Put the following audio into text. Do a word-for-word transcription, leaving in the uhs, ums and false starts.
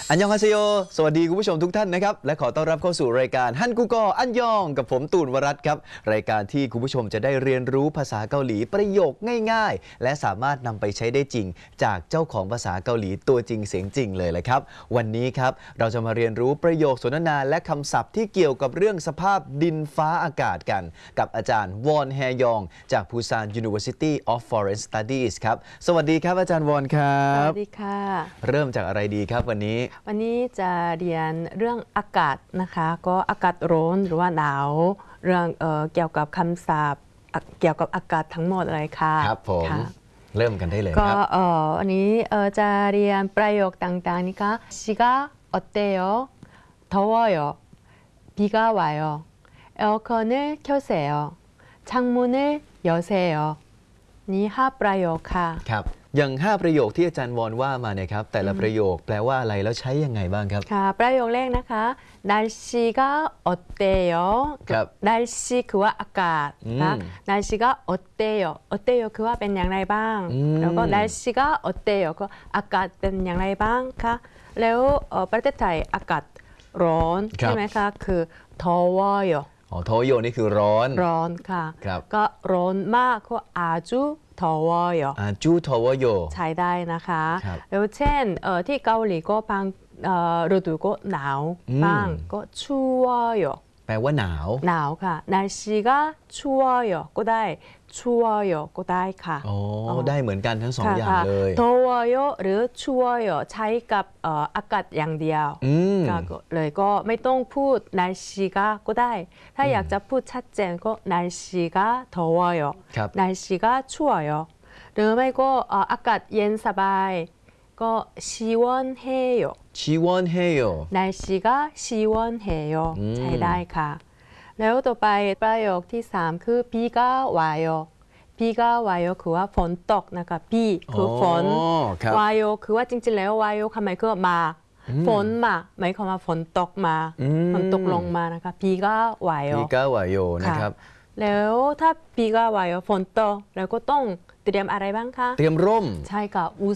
อันยองฮาเซโยสวัสดีคุณผู้ชมทุกท่านนะครับและขอต้อนรับเข้าสู่รายการฮันกูกออันยองกับผมตูนวรัตน์ครับรายการที่คุณผู้ชมจะได้เรียนรู้ภาษาเกาหลีประโยคง่ายๆและสามารถนำไปใช้ได้จริงจากเจ้าของภาษาเกาหลีตัวจริงเสียงจริงเลยแหละครับวันนี้ครับเราจะมาเรียนรู้ประโยคสนทนาและคำศัพท์ที่เกี่ยวกับเรื่องสภาพดินฟ้าอากาศกันกับอาจารย์วอนแฮยองจาก Busan University of Foreign Studies ครับสวัสดีครับอาจารย์วอนครับสวัสดีค่ะเริ่มจากอะไรดีครับวันนี้วันนี้จะเรียนเรื่องอากาศนะคะก็อากาศร้อนหรือว่าหนาวเรื่องเอ่อเกี่ยวกับคำศัพท์เกี่ยวกับอากาศทั้งหมดเลยค่ะครับผมเริ่มกันได้เลยก็ครับเอ่อวันนี้เอ่อจะเรียนประโยคต่างๆนี่ค่ะ시가어때요더워요비가와요에어컨을켜세요창문을여세요นี่ห้าประโยคค่ะครับอย่างห้าประโยคที่อาจารย์วอนว่ามาเนี่ยครับแต่ละประโยคแปลว่าอะไรแล้วใช้ยังไงบ้างครับค่ะประโยคแรกนะคะ날씨가어때요 ครับ 날씨คือว่าอากาศนะ날씨가어때요어때요คือว่าเป็นอย่างไรบ้างแล้วก็날씨가어때요ก็อากาศเป็นอย่างไรบ้างคะแล้วประเทศไทยอากาศร้อนใช่ไหมคะคือ더워요 อ๋อโทโยนี่คือร้อนร้อนค่ะครับก็ร้อนมากก็อาจู더워요 อาจูโทโวโยใช้ได้นะคะแล้วเช่นที่เกาหลีก็บางฤดูก็หนาวบ้างก็추워요 แปลว่าหนาวหนาวค่ะ날씨가추워요ก็ได้추워요ก็ได้ค่ะอ๋อได้เหมือนกันทั้งสองอย่างเลย 더워요หรือ추워요ใช้กับอากาศอย่างเดียวเลยก็ไม่ต้องพูด날씨가ก็ได้ถ้าอยากจะพูดชัดเจนก็날씨가 더워요 날씨가 추워요หรือไม่ก็อากาศเย็นสบายก็시원해요 시원해요 날씨가 시원해요ใช้ได้ค่ะแล้วต่อไปประโยคที่สามคือ비가 와요 비가 와요คือว่าฝนตกนะคะ비คือฝน와요คือว่าจริงๆแล้ว와요คำหมายคือมาฝนมาหมายความว่าฝนตกมาฝนตกลงมานะคะ비가 와요 비가 와요นะครับแล้วถ้า비가 와요ฝนตกแล้วก็ต้องเตรียมอะไรบ้างคะเตรียมร่มใช่ค่ะอุ